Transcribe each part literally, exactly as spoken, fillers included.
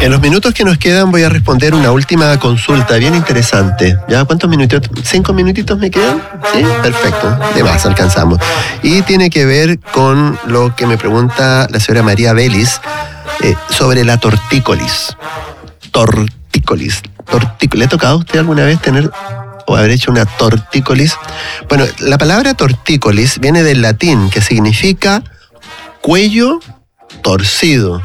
En los minutos que nos quedan voy a responder una última consulta bien interesante. ¿Ya cuántos minutitos? ¿Cinco minutitos me quedan? Sí, perfecto. De más, alcanzamos. Y tiene que ver con lo que me pregunta la señora María Vélez eh, sobre la tortícolis. Tortícolis. Tortícolis. ¿Le ha tocado a usted alguna vez tener o haber hecho una tortícolis? Bueno, la palabra tortícolis viene del latín, que significa cuello torcido.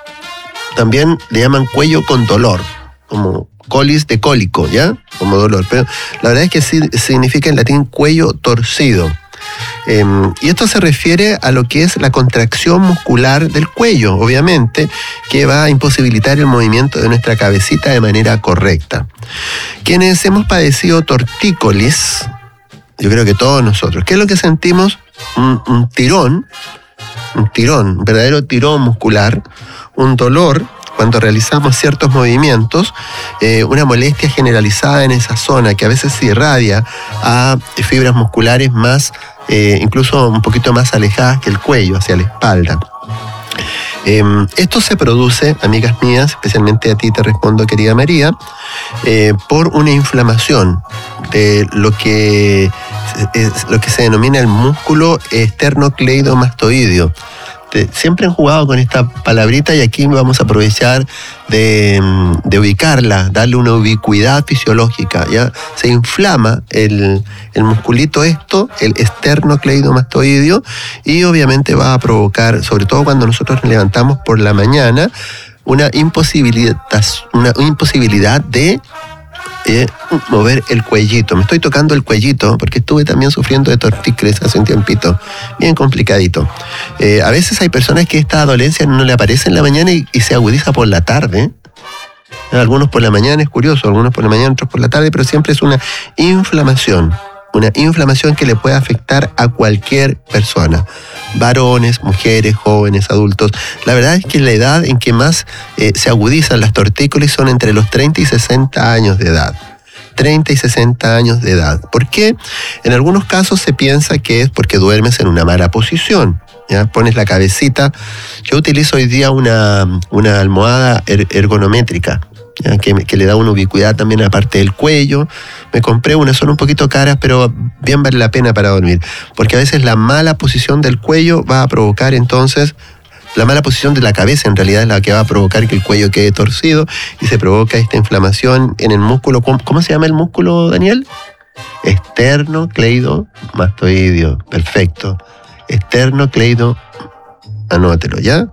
También le llaman cuello con dolor, como colis de cólico, ¿ya? Como dolor. Pero la verdad es que sí significa en latín cuello torcido. Eh, y esto se refiere a lo que es la contracción muscular del cuello, obviamente, que va a imposibilitar el movimiento de nuestra cabecita de manera correcta. Quienes hemos padecido tortícolis, yo creo que todos nosotros, ¿qué es lo que sentimos? Un, un tirón, un tirón, un verdadero tirón muscular, un dolor cuando realizamos ciertos movimientos, eh, una molestia generalizada en esa zona que a veces se irradia a fibras musculares más, eh, incluso un poquito más alejadas que el cuello, hacia la espalda. Eh, esto se produce, amigas mías, especialmente a ti te respondo, querida María, eh, por una inflamación de lo que, es, lo que se denomina el músculo esternocleidomastoideo. Siempre han jugado con esta palabrita y aquí vamos a aprovechar de, de ubicarla, darle una ubicuidad fisiológica, ¿ya? Se inflama el, el musculito esto, el esternocleidomastoideo, y obviamente va a provocar, sobre todo cuando nosotros nos levantamos por la mañana, una imposibilidad, una imposibilidad de Eh, mover el cuellito. Me estoy tocando el cuellito porque estuve también sufriendo de tortícolis hace un tiempito, bien complicadito. Eh, a veces hay personas que esta dolencia no le aparece en la mañana y, y se agudiza por la tarde. Algunos por la mañana, es curioso, algunos por la mañana, otros por la tarde, pero siempre es una inflamación. Una inflamación que le puede afectar a cualquier persona. Varones, mujeres, jóvenes, adultos. La verdad es que la edad en que más eh, se agudizan las tortícolis son entre los treinta y sesenta años de edad. treinta y sesenta años de edad. ¿Por qué? En algunos casos se piensa que es porque duermes en una mala posición. ¿Ya? Pones la cabecita. Yo utilizo hoy día una, una almohada er- ergonométrica. ¿Ya? Que, que le da una ubicuidad también a la parte del cuello. Me compré una, son un poquito caras, pero bien vale la pena para dormir. Porque a veces la mala posición del cuello va a provocar entonces, la mala posición de la cabeza en realidad es la que va a provocar que el cuello quede torcido y se provoca esta inflamación en el músculo. ¿Cómo, cómo se llama el músculo, Daniel? Esternocleidomastoideo. Perfecto. Esternocleido, anótelo, ¿ya?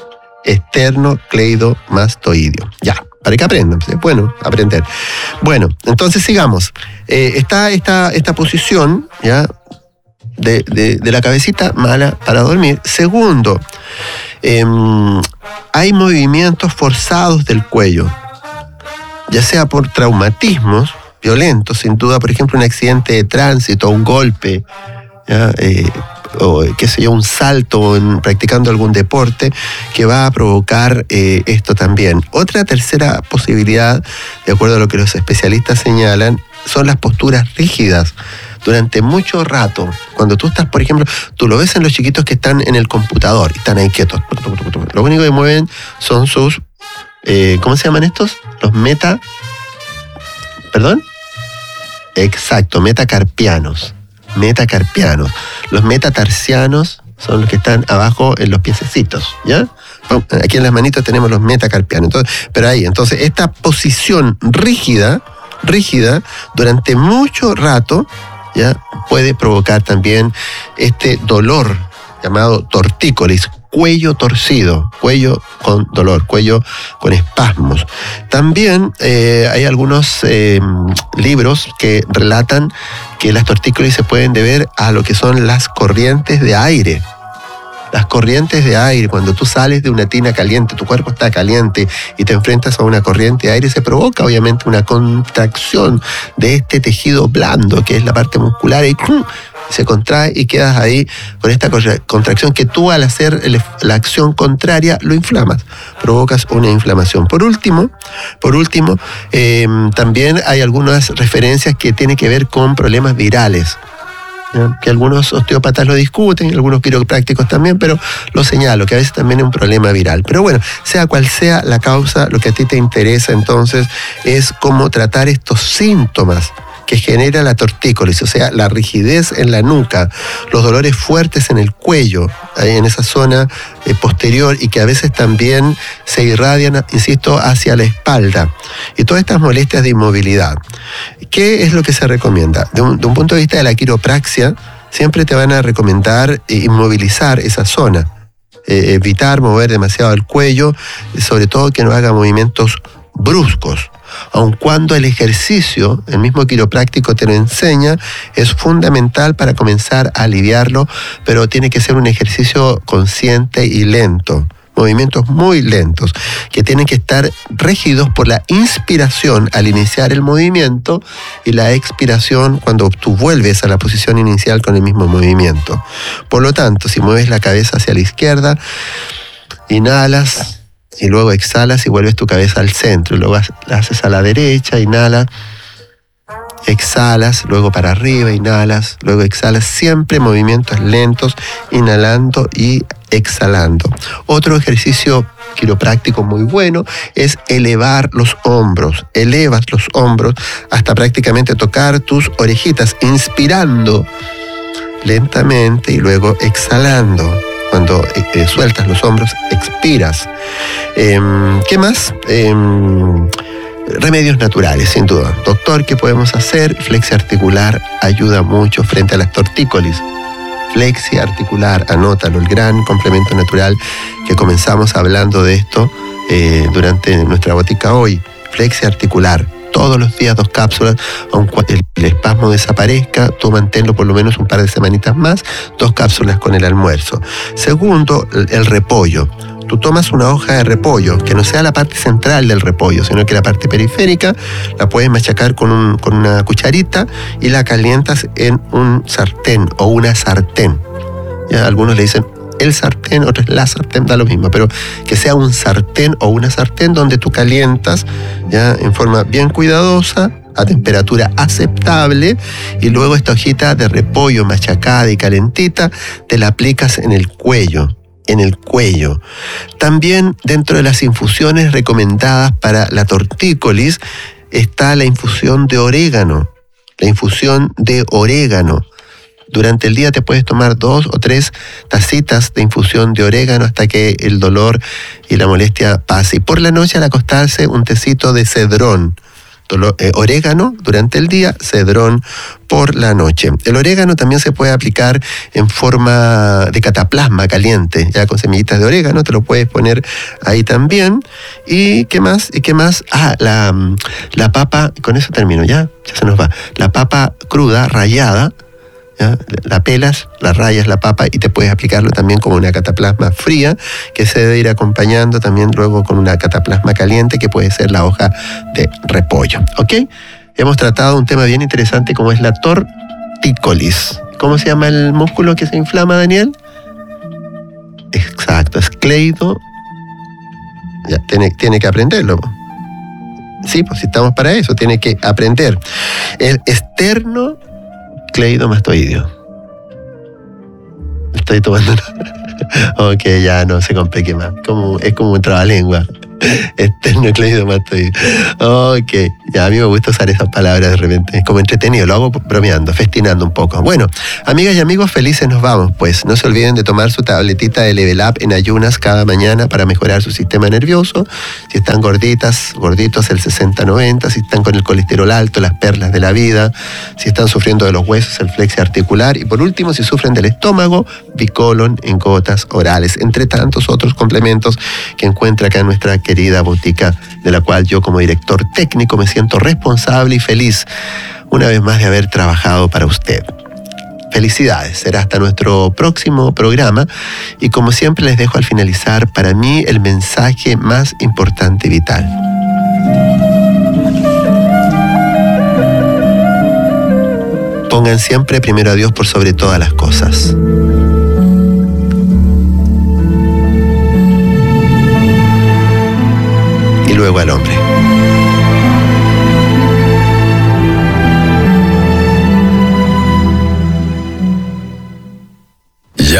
Esternocleidomastoideo. Ya. Para que aprendan, es bueno aprender. Bueno, entonces sigamos. Eh, está esta, esta posición, ¿ya? De, de, de la cabecita mala para dormir. Segundo, eh, hay movimientos forzados del cuello, ya sea por traumatismos violentos, sin duda, por ejemplo, un accidente de tránsito, un golpe, ¿ya? Eh, o qué sé yo, un salto en, practicando algún deporte que va a provocar eh, esto también. Otra tercera posibilidad, de acuerdo a lo que los especialistas señalan, son las posturas rígidas durante mucho rato. Cuando tú estás, por ejemplo, tú lo ves en los chiquitos que están en el computador y están ahí quietos. Lo único que mueven son sus, eh, ¿cómo se llaman estos? Los meta, ¿perdón? Exacto, metacarpianos. Metacarpianos. Los metatarsianos son los que están abajo en los piececitos, ¿ya? Aquí en las manitos tenemos los metacarpianos. Entonces, pero ahí, entonces, esta posición rígida, rígida, durante mucho rato, ¿ya? Puede provocar también este dolor llamado tortícolis, cuello torcido, cuello con dolor, cuello con espasmos. También eh, hay algunos eh, libros que relatan que las tortícolis se pueden deber a lo que son las corrientes de aire. Las corrientes de aire, cuando tú sales de una tina caliente, tu cuerpo está caliente y te enfrentas a una corriente de aire, se provoca obviamente una contracción de este tejido blando, que es la parte muscular, y ¡cum! Se contrae y quedas ahí con esta contracción que tú, al hacer la acción contraria, lo inflamas, provocas una inflamación. Por último, por último eh, también hay algunas referencias que tienen que ver con problemas virales. ¿ya? Que algunos osteópatas lo discuten, algunos quiroprácticos también, pero lo señalo, que a veces también es un problema viral. Pero bueno, sea cual sea la causa, lo que a ti te interesa entonces es cómo tratar estos síntomas que genera la tortícolis, o sea, la rigidez en la nuca, los dolores fuertes en el cuello, ahí en esa zona eh, posterior, y que a veces también se irradian, insisto, hacia la espalda, y todas estas molestias de inmovilidad. ¿Qué es lo que se recomienda? De un, de un punto de vista de la quiropraxia, siempre te van a recomendar inmovilizar esa zona, eh, evitar mover demasiado el cuello, sobre todo que no haga movimientos bruscos. Aun cuando el ejercicio, el mismo quiropráctico te lo enseña, es fundamental para comenzar a aliviarlo, pero tiene que ser un ejercicio consciente y lento. Movimientos muy lentos, que tienen que estar regidos por la inspiración al iniciar el movimiento y la expiración cuando tú vuelves a la posición inicial con el mismo movimiento. Por lo tanto, si mueves la cabeza hacia la izquierda, inhalas, y luego exhalas y vuelves tu cabeza al centro, y luego la haces a la derecha, inhala, exhalas, luego para arriba, inhalas, luego exhalas, siempre movimientos lentos, inhalando y exhalando. Otro ejercicio quiropráctico muy bueno es elevar los hombros. Elevas los hombros hasta prácticamente tocar tus orejitas, inspirando lentamente y luego exhalando. Cuando eh, sueltas los hombros, expiras. Eh, ¿Qué más? Eh, remedios naturales, sin duda. Doctor, ¿qué podemos hacer? Flexia articular ayuda mucho frente a las tortícolis. Flexia articular, anótalo, el gran complemento natural que comenzamos hablando de esto eh, durante nuestra botica hoy. Flexia articular. Todos los días dos cápsulas, aunque el espasmo desaparezca, tú manténlo por lo menos un par de semanitas más, dos cápsulas con el almuerzo. Segundo, el repollo. Tú tomas una hoja de repollo, que no sea la parte central del repollo, sino que la parte periférica, la puedes machacar con, un, con una cucharita y la calientas en un sartén o una sartén. Ya, algunos le dicen el sartén, otros la sartén, da lo mismo, pero que sea un sartén o una sartén donde tú calientas ya en forma bien cuidadosa, a temperatura aceptable, y luego esta hojita de repollo machacada y calentita te la aplicas en el cuello. en el cuello. También dentro de las infusiones recomendadas para la tortícolis está la infusión de orégano. La infusión de orégano. Durante el día te puedes tomar dos o tres tacitas de infusión de orégano hasta que el dolor y la molestia pase. Y por la noche al acostarse un tecito de cedrón. Dolor, eh, orégano durante el día, cedrón por la noche. El orégano también se puede aplicar en forma de cataplasma caliente, ya con semillitas de orégano, te lo puedes poner ahí también. ¿Y qué más? ¿Y qué más? Ah, la, la papa, con eso termino, ya, ya se nos va. La papa cruda, rallada, ¿ya? La pelas, la rayas la papa y te puedes aplicarlo también como una cataplasma fría que se debe ir acompañando también luego con una cataplasma caliente que puede ser la hoja de repollo. ¿Ok? Hemos tratado un tema bien interesante como es la tortícolis. ¿Cómo se llama el músculo que se inflama, Daniel? Exacto, escleido. Ya, tiene, tiene que aprenderlo. Sí, pues si estamos para eso, tiene que aprender. El externo cleidomastoideo. Estoy tomando. Ok, ya no se complique más. Como, es como un trabalengua. Esternocleidomastoideo. Ok, ya a mí me gusta usar esas palabras de repente. Es como entretenido, lo hago bromeando, festinando un poco. Bueno, amigas y amigos, felices nos vamos. Pues no se olviden de tomar su tabletita de Level Up en ayunas cada mañana para mejorar su sistema nervioso. Si están gorditas, gorditos, el sesenta noventa. Si están con el colesterol alto, las perlas de la vida. Si están sufriendo de los huesos, el flexia articular. Y por último, si sufren del estómago, Bicolon en gotas orales. Entre tantos otros complementos que encuentra acá en nuestra querida botica, de la cual yo como director técnico me siento responsable y feliz una vez más de haber trabajado para usted. Felicidades, será hasta nuestro próximo programa y como siempre les dejo al finalizar para mí el mensaje más importante y vital. Pongan siempre primero a Dios por sobre todas las cosas. Y luego al hombre.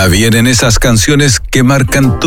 Ya vienen esas canciones que marcan tu